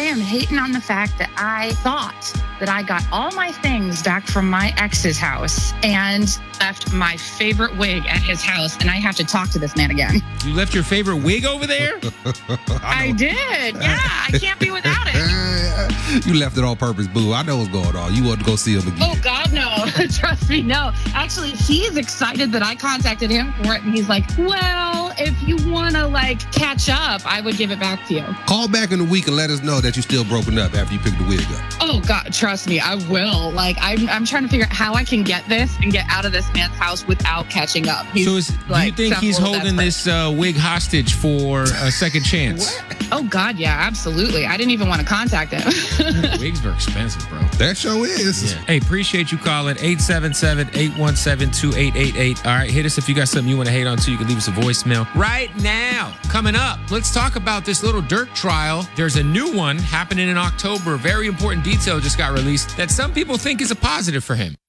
I am hating on the fact that I thought that I got all my things back from my ex's house and left my favorite wig at his house, and I have to talk to this man again. You left your favorite wig over there? I did. Yeah, I can't be without it. You left it on purpose, boo. I know what's going on. You want to go see him again. Oh, God, no. Trust me, no. Actually, he's excited that I contacted him for it, and he's like, well, if you want to, catch up, I would give it back to you. Call back in a week and let us know that you're still broken up after you picked the wig up. Oh, God, trust me, I will. I'm trying to figure out how I can get this and get out of this man's house without catching up. Do you think he's holding this wig hostage for a second chance? What? Oh, God, yeah, absolutely. I didn't even want to contact him. Wigs are expensive, bro. That show is. Yeah. Hey, appreciate you calling 877-817-2888. All right, hit us if you got something you want to hate on too. You can leave us a voicemail right now. Coming up, let's talk about this little Dirk trial. There's a new one happening in October. Very important detail just got released that some people think is a positive for him.